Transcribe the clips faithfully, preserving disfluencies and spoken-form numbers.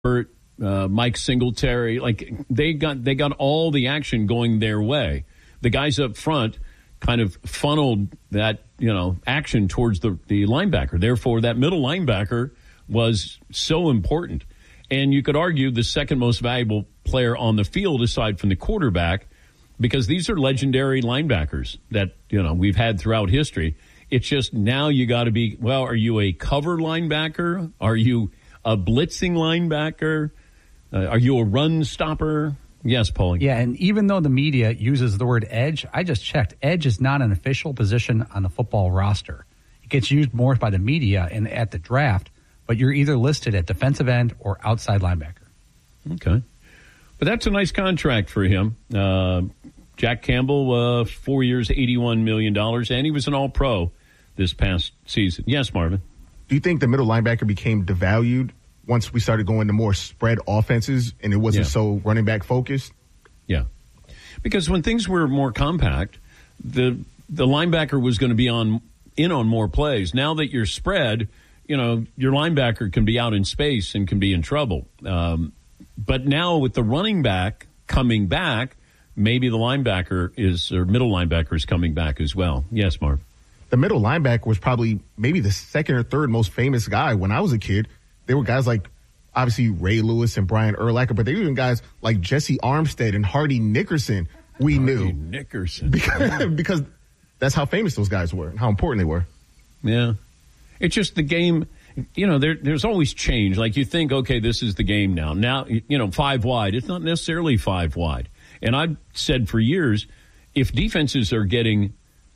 Uh, Mike Singletary, like they got they got all the action going their way. The guys up front kind of funneled that, you know, action towards the, the linebacker. Therefore, that middle linebacker was so important. And you could argue the second most valuable player on the field aside from the quarterback, because these are legendary linebackers that, you know, we've had throughout history. It's just now you got to be, well, are you a cover linebacker? Are you a blitzing linebacker? Uh, are you a run stopper? Yes, Paulie. Yeah, and even though the media uses the word edge, I just checked. Edge is not an official position on the football roster. It gets used more by the media and at the draft, but you're either listed at defensive end or outside linebacker. Okay. But that's a nice contract for him. Uh, Jack Campbell, uh, four years, eighty-one million dollars, and he was an all-pro this past season. Yes, Marvin. Do you think the middle linebacker became devalued once we started going to more spread offenses and it wasn't yeah. so running back focused? Yeah. Because when things were more compact, the the linebacker was going to be on in on more plays. Now that you're spread, you know, your linebacker can be out in space and can be in trouble. Um, but now with the running back coming back, maybe the linebacker is, or middle linebacker is coming back as well. Yes, Marv. The middle linebacker was probably maybe the second or third most famous guy when I was a kid. There were guys like, obviously, Ray Lewis and Brian Urlacher, but there were even guys like Jesse Armstead and Hardy Nickerson we Hardy knew. Nickerson. Because, because that's how famous those guys were and how important they were. Yeah. It's just the game, you know, there, there's always change. Like you think, okay, this is the game now. Now, you know, five wide. It's not necessarily five wide. And I've said for years, if defenses are getting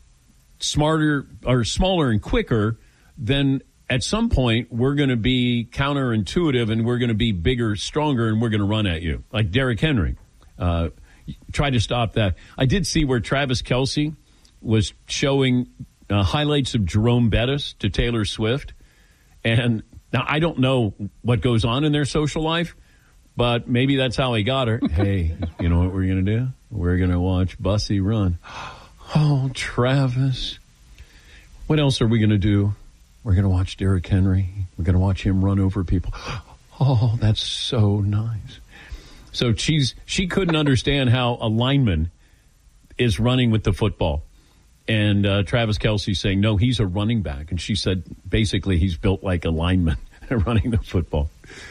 smarter or smaller and quicker, then at some point we're going to be counterintuitive and we're going to be bigger, stronger, and we're going to run at you. Like Derrick Henry. Uh, try to stop that. I did see where Travis Kelce was showing uh, highlights of Jerome Bettis to Taylor Swift. And now I don't know what goes on in their social life, but maybe that's how he got her. Hey, you know what we're going to do? We're going to watch Bussy run. Oh, Travis. What else are we going to do? We're going to watch Derrick Henry. We're going to watch him run over people. Oh, that's so nice. So she's she couldn't understand how a lineman is running with the football. And uh, Travis Kelce saying, no, he's a running back. And she said, basically, he's built like a lineman running the football.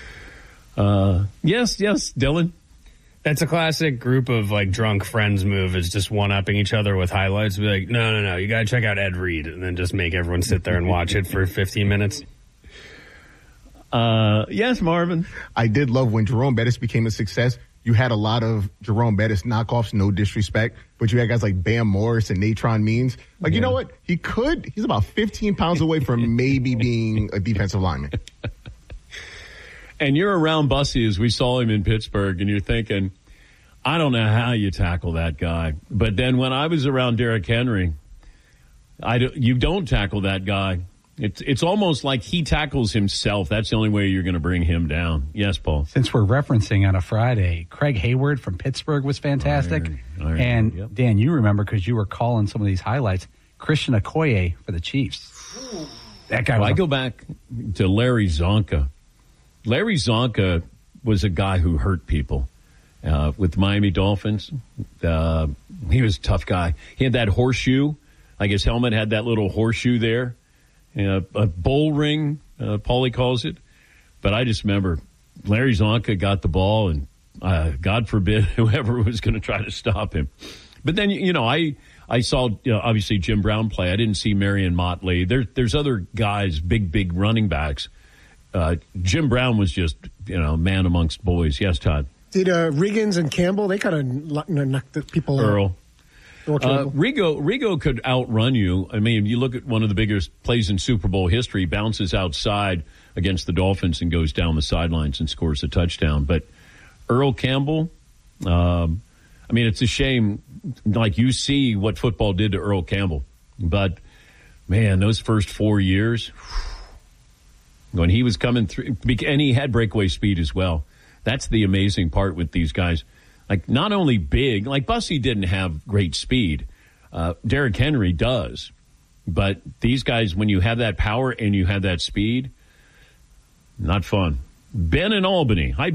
Uh, yes, yes, Dylan. That's a classic group of, like, drunk friends move, is just one-upping each other with highlights. Be like, no, no, no, you got to check out Ed Reed, and then just make everyone sit there and watch it for fifteen minutes. Uh, yes, Marvin. I did love when Jerome Bettis became a success. You had a lot of Jerome Bettis knockoffs, no disrespect, but you had guys like Bam Morris and Natron Means. Like, yeah. You know what? He could, he's about fifteen pounds away from maybe being a defensive lineman. And you're around Bussy as we saw him in Pittsburgh, and you're thinking, I don't know how you tackle that guy. But then when I was around Derrick Henry, I do, you don't tackle that guy. It's it's almost like he tackles himself. That's the only way you're going to bring him down. Yes, Paul. Since we're referencing on a Friday, Craig Hayward from Pittsburgh was fantastic. Iron, iron, and, yep. Dan, you remember because you were calling some of these highlights, Christian Okoye for the Chiefs. That guy well, was I a- go back to Larry Zonka. Larry Zonka was a guy who hurt people uh, with the Miami Dolphins. Uh, he was a tough guy. He had that horseshoe. Like his helmet had that little horseshoe there. You know, a bull ring, uh, Paulie calls it. But I just remember Larry Zonka got the ball, and uh, God forbid whoever was going to try to stop him. But then, you know, I I saw, you know, obviously Jim Brown play. I didn't see Marion Motley. There, there's other guys, big, big running backs. Uh, Jim Brown was just, you know, man amongst boys. Yes, Todd. Did uh, Riggins and Campbell, they kind of knocked the people out. Earl. Uh, Rigo, Rigo could outrun you. I mean, you look at one of the biggest plays in Super Bowl history, bounces outside against the Dolphins and goes down the sidelines and scores a touchdown. But Earl Campbell, um, I mean, it's a shame. Like, you see what football did to Earl Campbell. But, man, those first four years, when he was coming through, and he had breakaway speed as well. That's the amazing part with these guys. Like, not only big, like Bussy didn't have great speed. Uh, Derrick Henry does. But these guys, when you have that power and you have that speed, not fun. Ben in Albany. Hi,